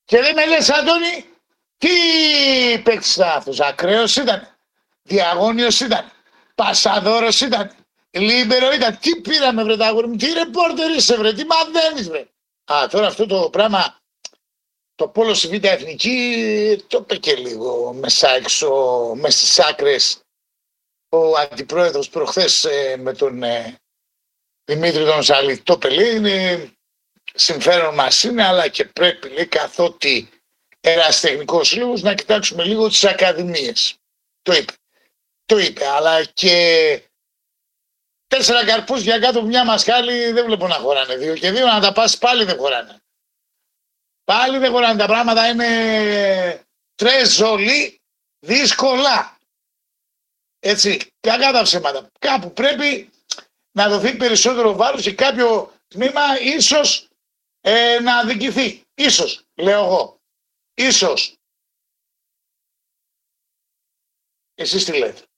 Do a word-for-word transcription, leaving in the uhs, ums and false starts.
Και δεν με λες, Αντώνη, τι παίκτης ήταν αυτός, ακραίος ήταν, διαγώνιος ήταν, πασαδόρος ήταν, λίμπερο ήταν, τι πήραμε βρε τα αγόρια μου, τι ρεπόρτερ είσαι βρε, τι μαθαίνεις βρε. Α, τώρα αυτό το πράγμα, το πόλο στη Β' Εθνική, το είπε και λίγο μέσα έξω, μέσα στις άκρες, ο αντιπρόεδρος προχθές ε, με τον ε, Δημήτρη τον Ζαλή, το είπε, λέει, συμφέρον μας είναι, αλλά και πρέπει, λέει, καθότι ερασιτεχνικός σύλλογος, να κοιτάξουμε λίγο τις ακαδημίες. Το είπε. Το είπε, αλλά και τέσσερα καρπούς για κάτω από μια μασχάλη δεν βλέπω να χωράνε. Δύο και δύο να τα πας πάλι δεν χωράνε. Πάλι δεν χωράνε. Τα πράγματα είναι τρεζολή δύσκολα. Έτσι, κακά τα ψέματα. Κάπου πρέπει να δοθεί περισσότερο βάρος και κάποιο τμήμα ίσως ε, να αδικηθεί. Ίσως, λέω εγώ. Ίσως. Εσείς τι λέτε?